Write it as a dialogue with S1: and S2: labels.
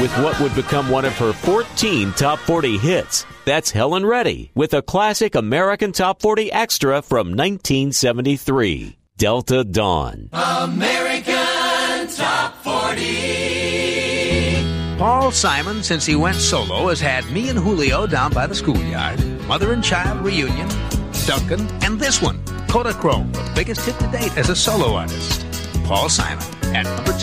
S1: with what would become one of her 14 Top 40 hits. That's Helen Reddy with a classic American Top 40 extra from 1973, Delta Dawn.
S2: American Top 40.
S3: Paul Simon, since he went solo, has had Me and Julio down by the schoolyard, Mother and Child Reunion, Duncan, and this one, Kodachrome, the biggest hit to date as a solo artist. Paul Simon at number 2.